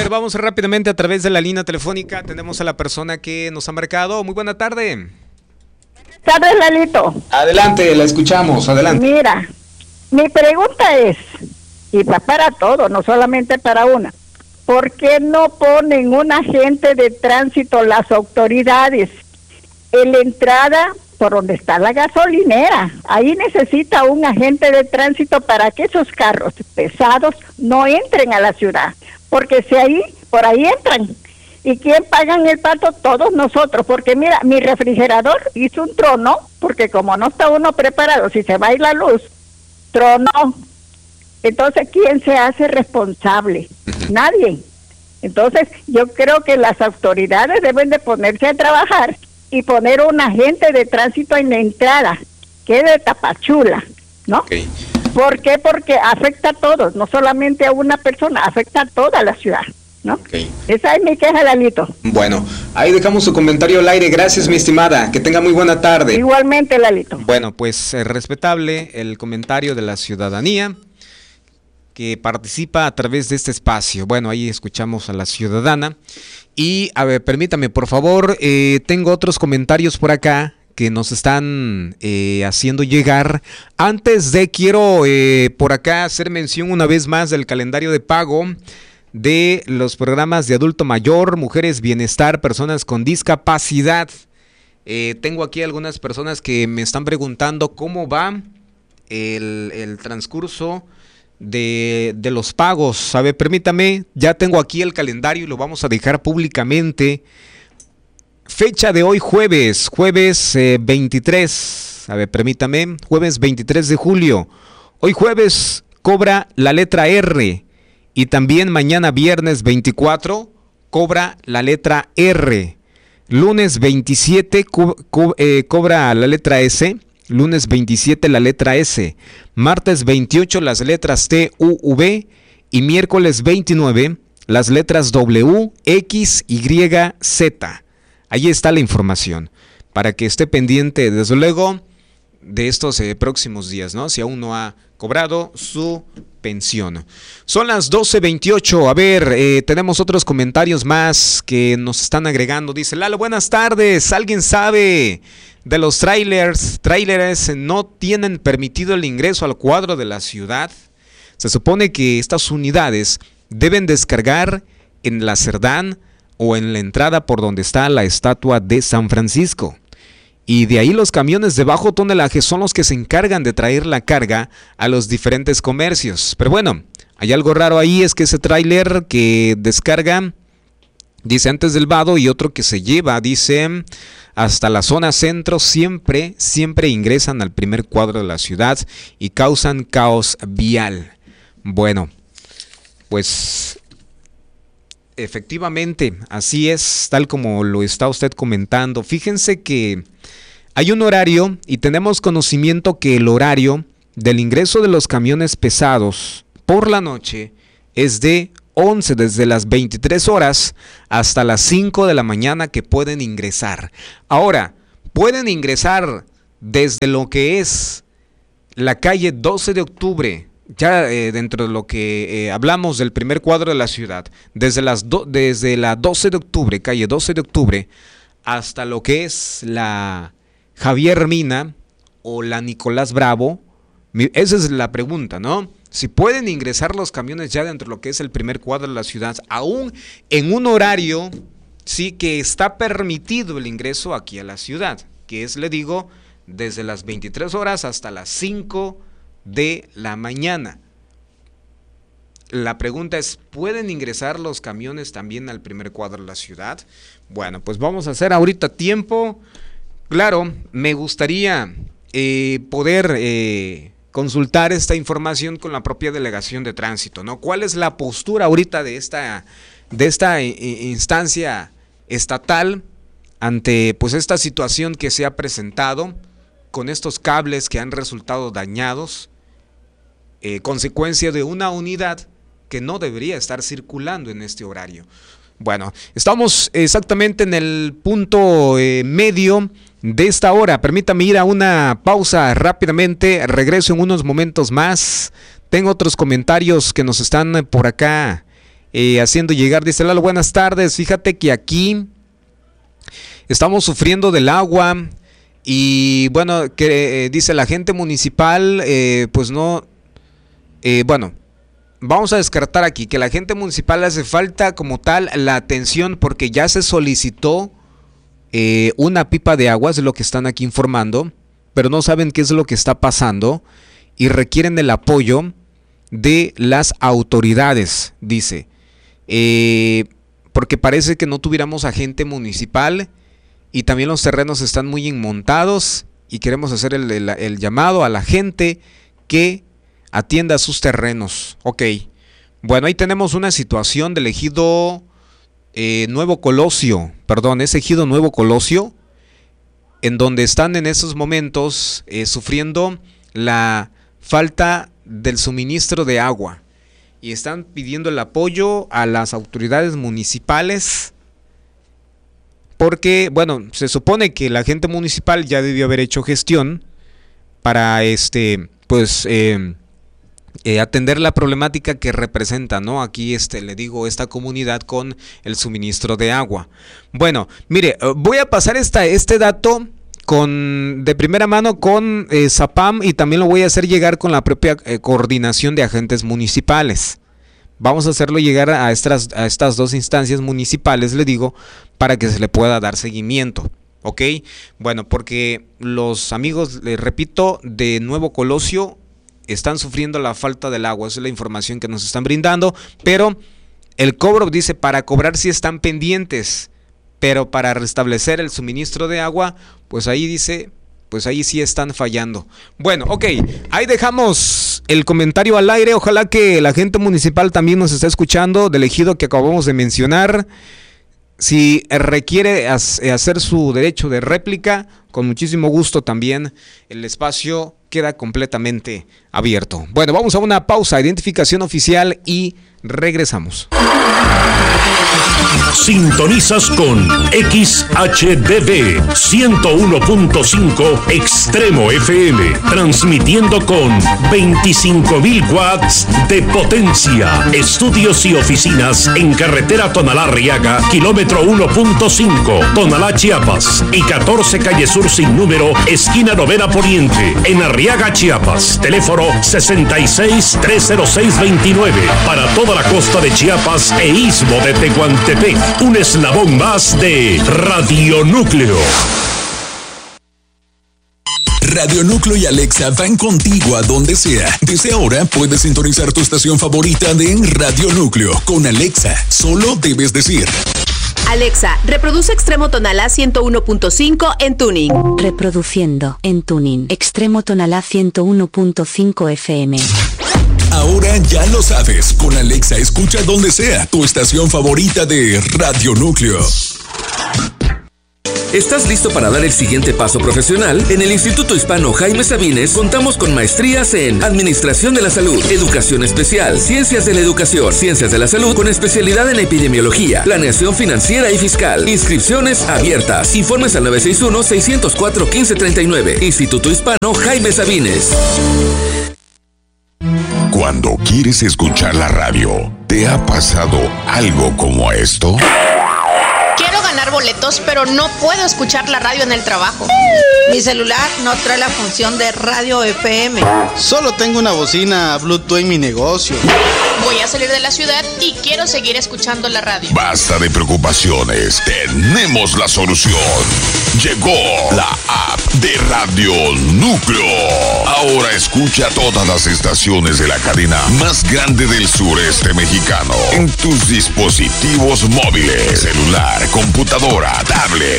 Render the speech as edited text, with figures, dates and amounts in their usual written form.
ver, vamos rápidamente a través de la línea telefónica. Tenemos a la persona que nos ha marcado. Muy buena tarde. Buenas tardes, Lalito. Adelante, la escuchamos, adelante. Mira, mi pregunta es, y va para todo, no solamente para una, ¿por qué no ponen un agente de tránsito las autoridades en la entrada por donde está la gasolinera? Ahí necesita un agente de tránsito para que esos carros pesados no entren a la ciudad, porque si ahí, por ahí entran. ¿Y quién pagan el pato? Todos nosotros, porque mira, mi refrigerador hizo un trono, porque como no está uno preparado, si se va a ir la luz, tronó. Entonces, ¿quién se hace responsable? Nadie. Entonces, yo creo que las autoridades deben de ponerse a trabajar y poner un agente de tránsito en la entrada, que es de Tapachula, ¿no? Okay. ¿Por qué? Porque afecta a todos, no solamente a una persona, afecta a toda la ciudad, ¿no? Okay. Esa es mi queja, Lalito. Bueno, ahí dejamos su comentario al aire. Gracias, mi estimada. Que tenga muy buena tarde. Igualmente, Lalito. Bueno, pues respetable el comentario de la ciudadanía que participa a través de este espacio. Bueno, ahí escuchamos a la ciudadana. Y, a ver, permítame, por favor, tengo otros comentarios por acá que nos están haciendo llegar. Antes de, quiero por acá hacer mención una vez más del calendario de pago de los programas de adulto mayor, mujeres bienestar, personas con discapacidad. Tengo aquí algunas personas que me están preguntando cómo va el transcurso de los pagos. A ver, permítame, ya tengo aquí el calendario y lo vamos a dejar públicamente. Fecha de hoy, jueves 23. A ver, permítame, jueves 23 de julio. Hoy jueves cobra la letra R y también mañana viernes 24 cobra la letra R. Lunes 27 cobra la letra S. Lunes 27 la letra S, martes 28 las letras T, U, V y miércoles 29 las letras W, X, Y, Z. Ahí está la información para que esté pendiente desde luego de estos próximos días, ¿no? Si aún no ha cobrado su pensión. Son las 12:28. A ver, tenemos otros comentarios más que nos están agregando. Dice Lalo, buenas tardes. ¿Alguien sabe de los trailers no tienen permitido el ingreso al cuadro de la ciudad? Se supone que estas unidades deben descargar en la Cerdán o en la entrada por donde está la estatua de San Francisco. Y de ahí los camiones de bajo tonelaje son los que se encargan de traer la carga a los diferentes comercios. Pero bueno, hay algo raro ahí, es que ese tráiler que descarga, dice antes del vado, y otro que se lleva, dice, hasta la zona centro, siempre ingresan al primer cuadro de la ciudad y causan caos vial. Bueno, pues efectivamente, así es, tal como lo está usted comentando. Fíjense que hay un horario y tenemos conocimiento que el horario del ingreso de los camiones pesados por la noche es de 11, desde las 23 horas hasta las 5 de la mañana que pueden ingresar. Ahora, pueden ingresar desde lo que es la calle 12 de octubre, ya dentro de lo que hablamos del primer cuadro de la ciudad, desde la 12 de octubre, calle 12 de octubre, hasta lo que es la Javier Mina o la Nicolás Bravo. Esa es la pregunta, ¿no? Si pueden ingresar los camiones ya dentro de lo que es el primer cuadro de la ciudad, aún en un horario, sí, que está permitido el ingreso aquí a la ciudad, que es, le digo, desde las 23 horas hasta las 5 de la mañana. La pregunta es, ¿pueden ingresar los camiones también al primer cuadro de la ciudad? Bueno, pues vamos a hacer ahorita tiempo. Claro, me gustaría poder consultar esta información con la propia delegación de tránsito, ¿no? ¿Cuál es la postura ahorita de esta instancia estatal ante pues esta situación que se ha presentado con estos cables que han resultado dañados, consecuencia de una unidad que no debería estar circulando en este horario? Bueno, estamos exactamente en el punto medio de esta hora. Permítame ir a una pausa rápidamente, regreso en unos momentos más. Tengo otros comentarios que nos están por acá haciendo llegar. Dice Lalo, buenas tardes. Fíjate que aquí estamos sufriendo del agua y bueno, que dice la gente municipal, pues no, bueno, vamos a descartar aquí que la gente municipal hace falta como tal la atención porque ya se solicitó una pipa de agua, es lo que están aquí informando, pero no saben qué es lo que está pasando y requieren el apoyo de las autoridades, dice, porque parece que no tuviéramos agente municipal y también los terrenos están muy inmontados y queremos hacer el llamado a la gente que atienda sus terrenos. Ok, bueno, ahí tenemos una situación del ejido Nuevo Colosio, es ejido Nuevo Colosio, en donde están en esos momentos sufriendo la falta del suministro de agua y están pidiendo el apoyo a las autoridades municipales porque, bueno, se supone que la gente municipal ya debió haber hecho gestión para atender la problemática que representa, ¿no? Aquí le digo, esta comunidad con el suministro de agua. Bueno, mire, voy a pasar este dato de primera mano con Zapam y también lo voy a hacer llegar con la propia coordinación de agentes municipales. Vamos a hacerlo llegar a estas dos instancias municipales, le digo, para que se le pueda dar seguimiento. ¿Ok? Bueno, porque los amigos, les repito, de Nuevo Colosio están sufriendo la falta del agua. Esa es la información que nos están brindando, pero el cobro, dice, para cobrar sí están pendientes, pero para restablecer el suministro de agua, pues ahí dice, pues ahí sí están fallando. Bueno, ok, ahí dejamos el comentario al aire. Ojalá que la gente municipal también nos esté escuchando del ejido que acabamos de mencionar. Si requiere hacer su derecho de réplica, con muchísimo gusto también el espacio queda completamente abierto. Bueno, vamos a una pausa, identificación oficial y regresamos. Sintonizas con XHDB 101.5 Extremo FM, transmitiendo con 25.000 watts de potencia. Estudios y oficinas en carretera Tonalá-Arriaga, kilómetro 1.5, Tonalá, Chiapas, y 14 calle Sur sin número, esquina Novena Poniente, en Arriaga, Chiapas. Teléfono 66-306-29 para toda la costa de Chiapas e istmo de Tehuantepec. Un eslabón más de Radio Núcleo. Radio Núcleo y Alexa van contigo a donde sea. Desde ahora puedes sintonizar tu estación favorita de Radio Núcleo con Alexa. Solo debes decir: Alexa, reproduce Extremo Tonalá 101.5 en tuning. Reproduciendo en tuning Extremo Tonalá 101.5 FM. Ahora ya lo sabes, con Alexa escucha donde sea tu estación favorita de Radio Núcleo. ¿Estás listo para dar el siguiente paso profesional? En el Instituto Hispano Jaime Sabines contamos con maestrías en Administración de la Salud, Educación Especial, Ciencias de la Educación, Ciencias de la Salud con especialidad en Epidemiología, Planeación Financiera y Fiscal. Inscripciones abiertas. Informes al 961-604-1539. Instituto Hispano Jaime Sabines. Cuando quieres escuchar la radio, ¿te ha pasado algo como esto? Quiero ganar boletos, pero no puedo escuchar la radio en el trabajo. Mi celular no trae la función de radio FM. Solo tengo una bocina Bluetooth en mi negocio. Voy a salir de la ciudad y quiero seguir escuchando la radio. Basta de preocupaciones, tenemos la solución. Llegó la app de Radio Núcleo. Ahora escucha todas las estaciones de la cadena más grande del sureste mexicano en tus dispositivos móviles, celular, computadora, tablet